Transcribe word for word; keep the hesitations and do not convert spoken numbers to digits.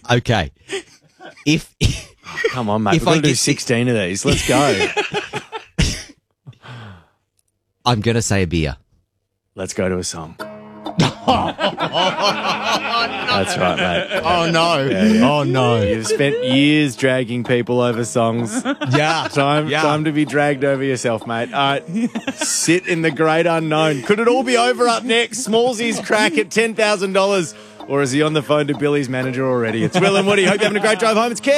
Okay. If Come on, mate. If We've got I to do get- sixteen of these. Let's go. I'm going to say a beer. Let's go to a song. That's right, mate. Oh, no. Yeah, yeah. Oh, no. You've spent years dragging people over songs. Yeah. Time, Yeah. time to be dragged over yourself, mate. All right, sit in the great unknown. Could it all be over up next? Smallsy's crack at ten thousand dollars. Or is he on the phone to Billy's manager already? It's Will and Woody. Hope you're having a great drive home. It's Kev.